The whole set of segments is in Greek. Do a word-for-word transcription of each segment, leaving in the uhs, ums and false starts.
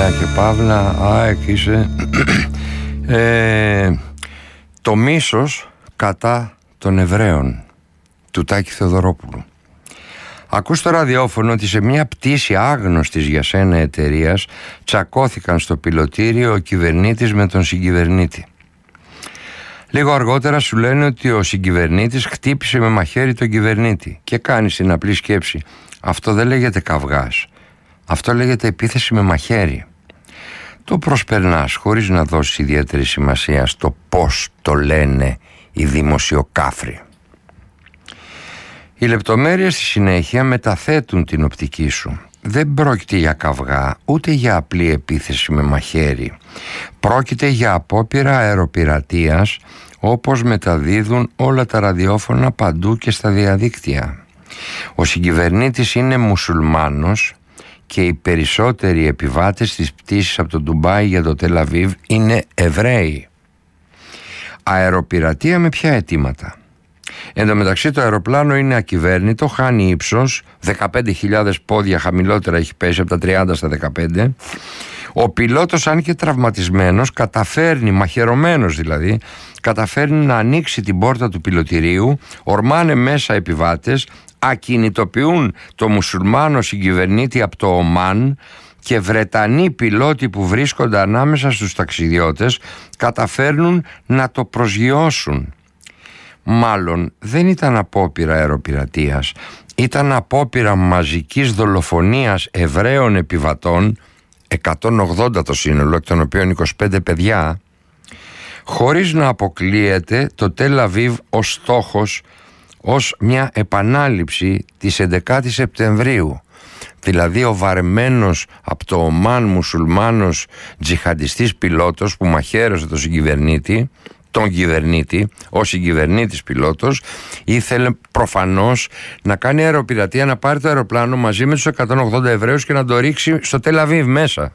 Νέα και Παύλα, ΑΕΚ είσαι. ε, το μίσος κατά των Εβραίων του Τάκη Θεοδωρόπουλου. Ακούς στο ραδιόφωνο ότι σε μια πτήση άγνωστης για σένα εταιρείας τσακώθηκαν στο πιλωτήριο ο κυβερνήτης με τον συγκυβερνήτη. Λίγο αργότερα σου λένε ότι ο συγκυβερνήτης χτύπησε με μαχαίρι τον κυβερνήτη και κάνεις την απλή σκέψη. Αυτό δεν λέγεται καυγάς. Αυτό λέγεται επίθεση με μαχαίρι. Το προσπερνάς χωρίς να δώσεις ιδιαίτερη σημασία στο πώς το λένε οι δημοσιοκάφροι. Οι λεπτομέρειες στη συνέχεια μεταθέτουν την οπτική σου. Δεν πρόκειται για καυγά, ούτε για απλή επίθεση με μαχαίρι. Πρόκειται για απόπειρα αεροπειρατείας, όπως μεταδίδουν όλα τα ραδιόφωνα παντού και στα διαδίκτυα. Ο συγκυβερνήτης είναι μουσουλμάνος και οι περισσότεροι επιβάτες της πτήσης από το Ντουμπάι για το Τελ Αβίβ είναι Εβραίοι. Αεροπειρατεία με ποια αιτήματα? Εν τω μεταξύ το αεροπλάνο είναι ακυβέρνητο, χάνει ύψος, δεκαπέντε χιλιάδες πόδια χαμηλότερα έχει πέσει από τα τριάντα στα δεκαπέντε. Ο πιλότος, αν και τραυματισμένος, καταφέρνει, μαχαιρωμένος δηλαδή, καταφέρνει να ανοίξει την πόρτα του πιλωτηρίου, ορμάνε μέσα επιβάτες, ακινητοποιούν το μουσουλμάνο συγκυβερνήτη από το Ομάν και Βρετανοί πιλότοι που βρίσκονται ανάμεσα στους ταξιδιώτες καταφέρνουν να το προσγειώσουν. Μάλλον δεν ήταν απόπειρα αεροπειρατείας, ήταν απόπειρα μαζικής δολοφονίας Εβραίων επιβατών, εκατόν ογδόντα το σύνολο, εκ των οποίων είκοσι πέντε παιδιά, χωρίς να αποκλείεται το Τελ Αβίβ ως στόχος, ως μια επανάληψη της έντεκα Σεπτεμβρίου. Δηλαδή ο βαρεμένος από το Ομάν μουσουλμάνος τζιχαντιστής πιλότος που μαχαίρωσε τον συγκυβερνήτη, τον κυβερνήτη, ο συγκυβερνήτης πιλότος, ήθελε προφανώς να κάνει αεροπειρατεία, να πάρει το αεροπλάνο μαζί με τους εκατόν ογδόντα Εβραίους και να το ρίξει στο Τελ Αβίβ μέσα,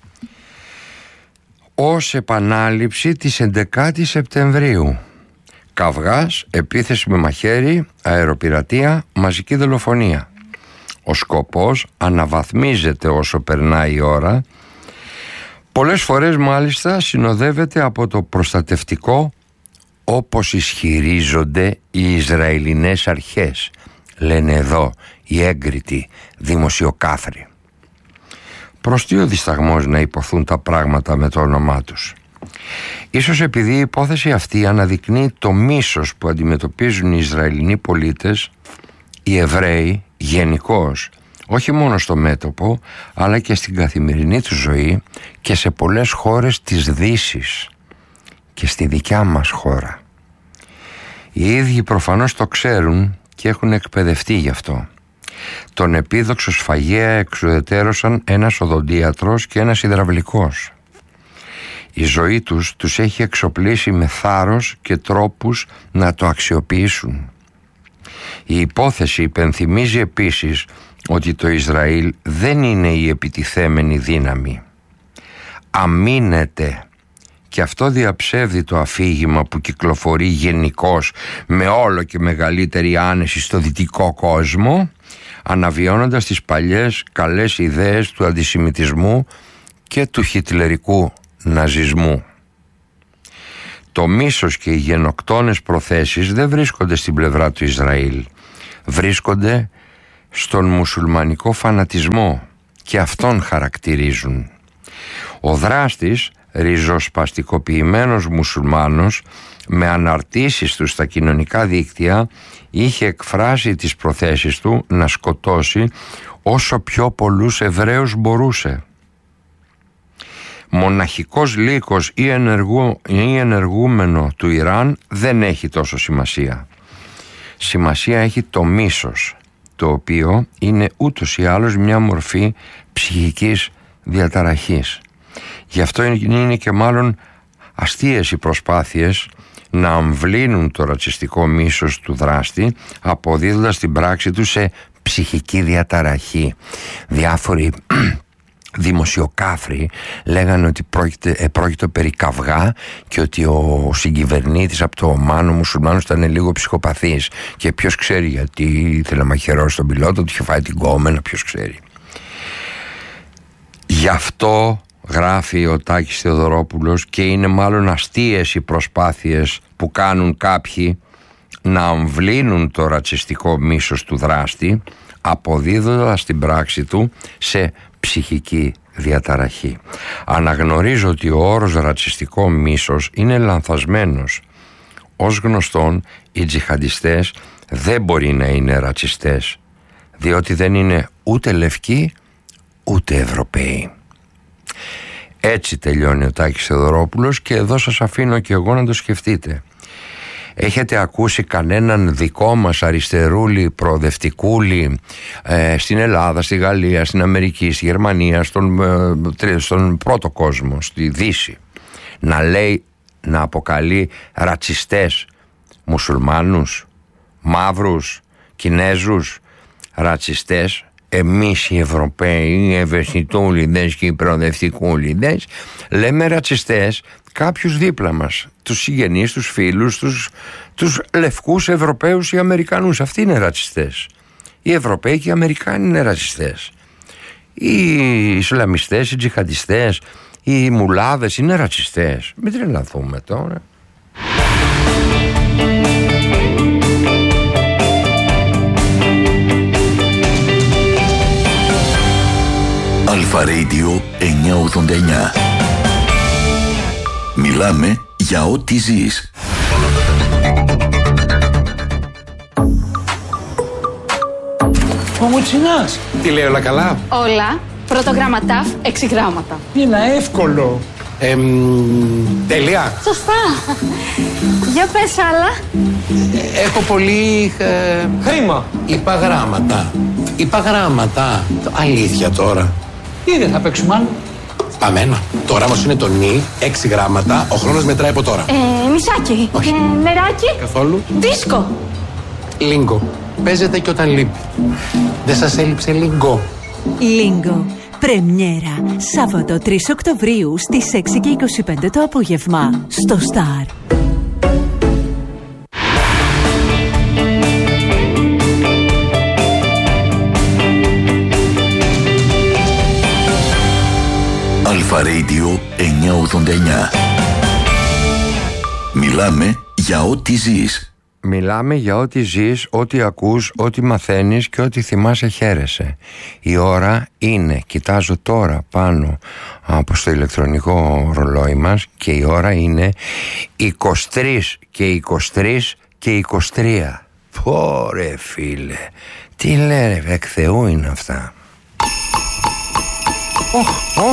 ως επανάληψη της έντεκα Σεπτεμβρίου. Καυγάς, επίθεση με μαχαίρι, αεροπειρατεία, μαζική δολοφονία. Ο σκοπός αναβαθμίζεται όσο περνάει η ώρα. Πολλές φορές μάλιστα συνοδεύεται από το προστατευτικό, όπως ισχυρίζονται οι Ισραηλινές αρχές, λένε εδώ οι έγκριτοι δημοσιοκάφροι. Προς τι ο δισταγμός να υποθούν τα πράγματα με το όνομά τους? Ίσως επειδή η υπόθεση αυτή αναδεικνύει το μίσος που αντιμετωπίζουν οι Ισραηλινοί πολίτες, οι Εβραίοι γενικώς, όχι μόνο στο μέτωπο, αλλά και στην καθημερινή του ζωή και σε πολλές χώρες της Δύσης και στη δικιά μας χώρα. Οι ίδιοι προφανώς το ξέρουν και έχουν εκπαιδευτεί γι' αυτό. Τον επίδοξο σφαγέα εξουδετερώσαν ένας οδοντίατρος και ένας υδραυλικός. Η ζωή τους τους έχει εξοπλίσει με θάρρος και τρόπους να το αξιοποιήσουν. Η υπόθεση υπενθυμίζει επίσης ότι το Ισραήλ δεν είναι η επιτιθέμενη δύναμη. Αμήνεται. Και αυτό διαψεύδει το αφήγημα που κυκλοφορεί γενικώς με όλο και μεγαλύτερη άνεση στο δυτικό κόσμο, αναβιώνοντας τις παλιές καλές ιδέες του αντισημιτισμού και του χιτλερικού ναζισμού. Το μίσος και οι γενοκτόνες προθέσεις δεν βρίσκονται στην πλευρά του Ισραήλ. Βρίσκονται στον μουσουλμανικό φανατισμό και αυτόν χαρακτηρίζουν. Ο δράστης, ριζοσπαστικοποιημένος μουσουλμάνος, με αναρτήσεις του στα κοινωνικά δίκτυα, είχε εκφράσει τις προθέσεις του να σκοτώσει όσο πιο πολλούς Εβραίους μπορούσε. Μοναχικός λύκος ή, ενεργού, ή ενεργούμενο του Ιράν δεν έχει τόσο σημασία. Σημασία έχει το μίσος, το οποίο είναι ούτως ή άλλως μια μορφή ψυχικής διαταραχής. Γι' αυτό είναι και μάλλον αστείες οι προσπάθειες να αμβλύνουν το ρατσιστικό μίσος του δράστη, αποδίδοντας την πράξη του σε ψυχική διαταραχή. Διάφοροι δημοσιοκάφροι λέγανε ότι πρόκειται, ε, πρόκειται περί καυγά και ότι ο συγκυβερνήτης από το Ομάν, ο μουσουλμάνος, ήταν λίγο ψυχοπαθής και ποιος ξέρει γιατί ήθελε να μαχαιρώσει τον πιλότο, του είχε φάει την κόμενα, ποιος ξέρει. Γι' αυτό γράφει ο Τάκης Θεοδωρόπουλος, και είναι μάλλον αστείες οι προσπάθειες που κάνουν κάποιοι να αμβλύνουν το ρατσιστικό μίσος του δράστη, αποδίδοντας την πράξη του σε ψυχική διαταραχή. Αναγνωρίζω ότι ο όρος ρατσιστικό μίσος είναι λανθασμένος. Ως γνωστόν, οι τζιχαντιστές δεν μπορεί να είναι ρατσιστές, διότι δεν είναι ούτε λευκοί ούτε Ευρωπαίοι. Έτσι τελειώνει ο Τάκης Θεοδωρόπουλος, και εδώ σας αφήνω και εγώ να το σκεφτείτε. Έχετε ακούσει κανέναν δικό μας αριστερούλη, προοδευτικούλη ε, στην Ελλάδα, στη Γαλλία, στην Αμερική, στη Γερμανία, στον, ε, στον πρώτο κόσμο, στη Δύση, να λέει, να αποκαλεί ρατσιστές μουσουλμάνους, μαύρους, Κινέζους, ρατσιστές? Εμείς οι Ευρωπαίοι, οι ευαισθητούλιδες και οι προοδευτικούλιδες, λέμε ρατσιστές κάποιους δίπλα μας, τους συγγενείς, τους φίλους, τους, τους λευκούς Ευρωπαίους ή Αμερικανούς. Αυτοί είναι ρατσιστές. Οι Ευρωπαίοι και οι Αμερικάνοι είναι ρατσιστές. Οι Ισλαμιστές, οι τζιχαντιστές, οι μουλάδες είναι ρατσιστές. Μην τρελαθούμε τώρα. Αλφα Radio εννιακόσια ογδόντα εννιά. Μιλάμε για ό,τι ζεις. Μα μου τσινάς. Τι λέει, όλα καλά? Όλα. Πρώτο γράμμα ταφ, έξι γράμματα. Είναι εύκολο. Ε, τέλεια. Σωστά. Για πες άλλα. Έχω πολύ... Ε, Χρήμα. είπα γράμματα. Είπα γράμματα. Αλήθεια τώρα. Τι δεν θα παίξουμε άλλο? Πάμε ένα. Το όραμος είναι το νι, έξι γράμματα. Ο χρόνος μετράει από τώρα. Ε, μισάκι. Όχι. Ε, νεράκι. Καθόλου. Δίσκο. Λίγκο. Παίζεται και όταν λείπει. Δεν σας έλειψε λίγκο? Λίγκο. Πρεμιέρα. Σάββατο τρεις Οκτωβρίου στις έξι και είκοσι πέντε το απόγευμα. Στο Σταρ. Αλφα Radio εννιακόσια ογδόντα εννιά. Μιλάμε για ό,τι ζεις. Μιλάμε για ό,τι ζεις, ό,τι ακούς, ό,τι μαθαίνεις και ό,τι θυμάσαι χαίρεσαι. Η ώρα είναι, κοιτάζω τώρα πάνω από στο ηλεκτρονικό ρολόι μας, και η ώρα είναι είκοσι τρεις και είκοσι τρεις και είκοσι τρία. Πω ρε φίλε, τι λένε, εκ Θεού είναι αυτά. Οχ, οχ,